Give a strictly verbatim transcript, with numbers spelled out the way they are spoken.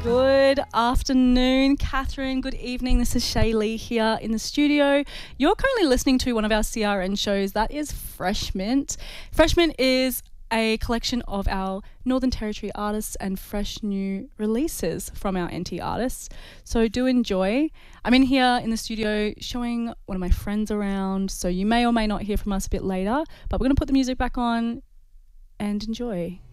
Good afternoon, Catherine. Good evening. This is Shaylee here in the studio. You're currently listening to one of our C R N shows, that is Fresh Mint. Fresh Mint is a collection of our Northern Territory artists and fresh new releases from our N T artists. So do enjoy. I'm in here in the studio showing one of my friends around, so you may or may not hear from us a bit later, but we're going to put the music back on and enjoy.